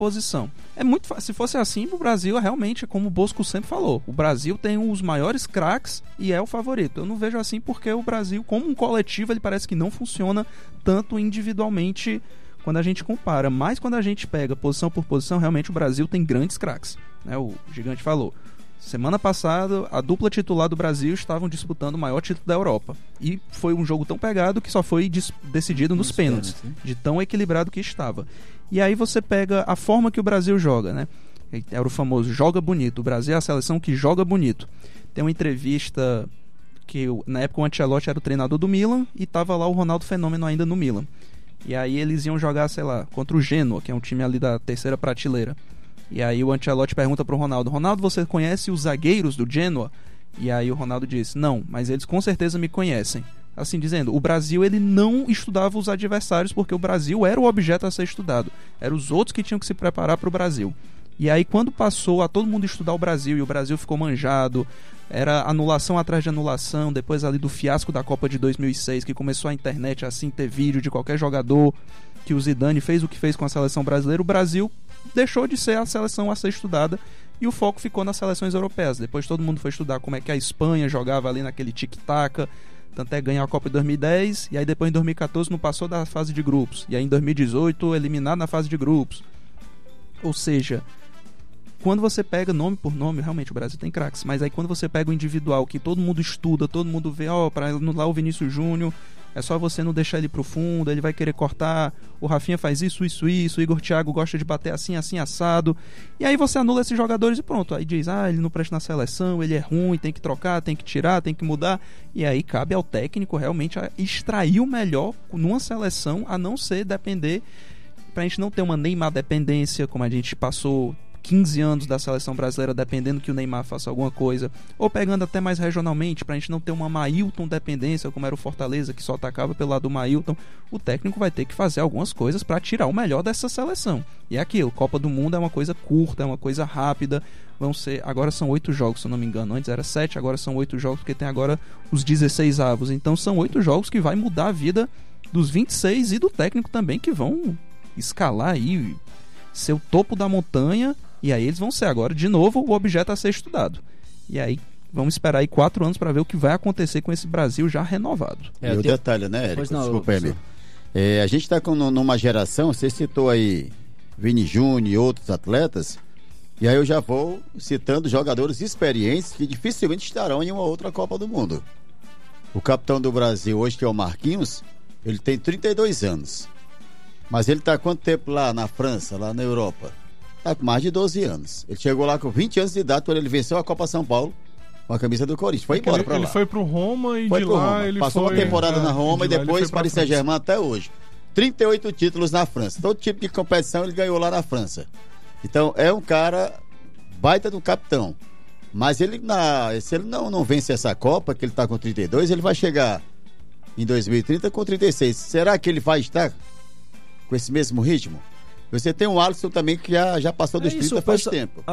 posição. É muito fácil. Se fosse assim, o Brasil é realmente, como o Bosco sempre falou, o Brasil tem os maiores craques e é o favorito. Eu não vejo assim porque o Brasil, como um coletivo, ele parece que não funciona tanto individualmente quando a gente compara. Mas quando a gente pega posição por posição, realmente o Brasil tem grandes craques, né? O Gigante falou. Semana passada, a dupla titular do Brasil estavam disputando o maior título da Europa. E foi um jogo tão pegado que só foi decidido nos pênaltis, de tão equilibrado que estava. E aí você pega a forma que o Brasil joga, né? Era o famoso joga bonito. O Brasil é a seleção que joga bonito. Tem uma entrevista que, na época, o Ancelotti era o treinador do Milan e estava lá o Ronaldo Fenômeno ainda no Milan. E aí eles iam jogar, sei lá, contra o Genoa, que é um time ali da terceira prateleira. E aí o Ancelotti pergunta pro Ronaldo: Ronaldo, você conhece os zagueiros do Genoa? E aí o Ronaldo diz: não, mas eles com certeza me conhecem. Assim dizendo, o Brasil ele não estudava os adversários porque o Brasil era o objeto a ser estudado. Eram os outros que tinham que se preparar pro Brasil. E aí quando passou a todo mundo estudar o Brasil e o Brasil ficou manjado, era anulação atrás de anulação, depois ali do fiasco da Copa de 2006, que começou a internet assim, ter vídeo de qualquer jogador, que o Zidane fez o que fez com a seleção brasileira, o Brasil deixou de ser a seleção a ser estudada e o foco ficou nas seleções europeias. Depois todo mundo foi estudar como é que a Espanha jogava ali naquele tic-tac, tanto é ganhar a Copa de 2010, e aí depois em 2014 não passou da fase de grupos, e aí em 2018 eliminado na fase de grupos. Ou seja, quando você pega nome por nome, realmente o Brasil tem craques, mas aí quando você pega o individual, que todo mundo estuda, todo mundo vê, para anular o Vinícius Júnior, é só você não deixar ele pro fundo, ele vai querer cortar, o Rafinha faz isso, o Igor Thiago gosta de bater assim, assim, assado, e aí você anula esses jogadores e pronto, aí diz, ele não presta na seleção, ele é ruim, tem que trocar, tem que tirar, tem que mudar, e aí cabe ao técnico realmente extrair o melhor numa seleção, a não ser depender, pra gente não ter uma Neymar dependência, como a gente passou 15 anos da seleção brasileira dependendo que o Neymar faça alguma coisa, ou pegando até mais regionalmente, pra gente não ter uma Maílton dependência, como era o Fortaleza, que só atacava pelo lado do Maílton. O técnico vai ter que fazer algumas coisas pra tirar o melhor dessa seleção. E é aquilo, Copa do Mundo é uma coisa curta, é uma coisa rápida, agora são 8 jogos, se eu não me engano, antes era 7, agora são 8 jogos, porque tem agora os 16 avos, então são 8 jogos que vai mudar a vida dos 26 e do técnico também, que vão escalar aí, ser o topo da montanha. E aí eles vão ser agora, de novo, o objeto a ser estudado. E aí vamos esperar aí 4 anos para ver o que vai acontecer com esse Brasil já renovado. E o detalhe, né, Érico? Desculpa, amigo. A gente está numa geração, você citou aí Vini Júnior e outros atletas, e aí eu já vou citando jogadores experientes que dificilmente estarão em uma outra Copa do Mundo. O capitão do Brasil hoje, que é o Marquinhos, ele tem 32 anos. Mas ele está há quanto tempo lá na França, lá na Europa? Está com mais de 12 anos. Ele chegou lá com 20 anos de idade quando ele venceu a Copa São Paulo com a camisa do Corinthians. Foi embora para lá. Ele foi pro Roma e de lá ele passou uma temporada na Roma e depois Paris Saint-Germain até hoje. 38 títulos na França. Todo tipo de competição ele ganhou lá na França. Então é um cara baita do capitão. Mas se ele não vence essa Copa, que ele está com 32, ele vai chegar em 2030 com 36. Será que ele vai estar com esse mesmo ritmo? Você tem o Alisson também que já passou dos 30 faz tempo.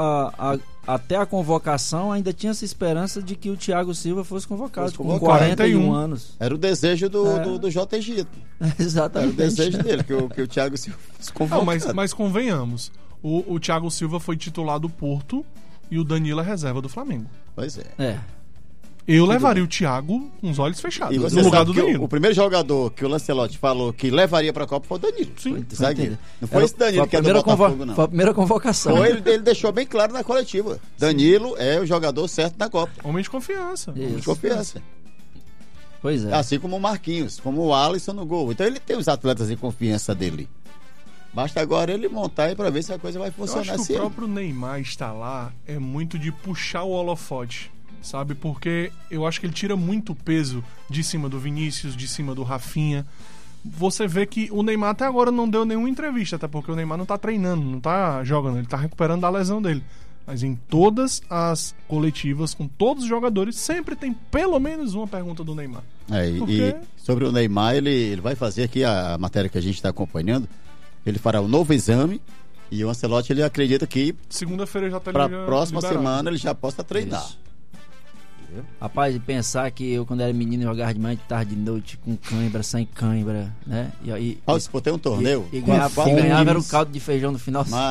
Até a convocação ainda tinha essa esperança de que o Thiago Silva fosse convocado com 41 anos. Era o desejo do J. Egito. Exatamente. Era o desejo dele, que o Thiago Silva fosse convocado. Mas convenhamos, o Thiago Silva foi titular do Porto e o Danilo é reserva do Flamengo. Pois é. Eu levaria o Thiago com os olhos fechados no lugar do Danilo. O primeiro jogador que o Lancelotti falou que levaria para a Copa foi o Danilo. Sim. Não foi esse Danilo que é do Botafogo, não. Foi a primeira convocação. Ele deixou bem claro na coletiva. Danilo é o jogador certo na Copa. Homem de confiança. Homem de confiança. Pois é. Assim como o Marquinhos, como o Alisson no gol. Então ele tem os atletas de confiança dele. Basta agora ele montar aí para ver se a coisa vai funcionar. Eu acho que o próprio Neymar estar lá é muito de puxar o holofote, sabe? Porque eu acho que ele tira muito peso de cima do Vinícius, de cima do Rafinha. Você vê que o Neymar até agora não deu nenhuma entrevista, até porque o Neymar não tá treinando, não tá jogando, ele tá recuperando da lesão dele. Mas em todas as coletivas, com todos os jogadores, sempre tem pelo menos uma pergunta do Neymar. E sobre o Neymar, ele vai fazer aqui a matéria que a gente está acompanhando, ele fará um novo exame. E o Ancelotti, ele acredita que segunda-feira já tá para a próxima semana ele já possa treinar. Rapaz, pensar que eu, quando era menino, jogava de manhã, de tarde, de noite, com cãibra, sem cãibra, né? Se for ter um torneio. E ganhava era um caldo de feijão no final.